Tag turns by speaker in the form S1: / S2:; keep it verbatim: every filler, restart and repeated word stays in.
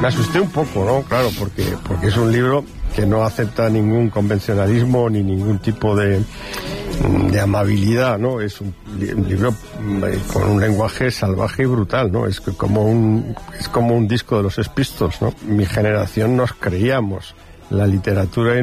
S1: Me asusté un poco, ¿no? Claro, porque, porque es un libro que no acepta ningún convencionalismo ni ningún tipo de, de amabilidad, ¿no? Es un, un libro con un lenguaje salvaje y brutal, ¿no? Es como un, es como un disco de los Sex Pistols, ¿no? Mi generación nos creíamos la literatura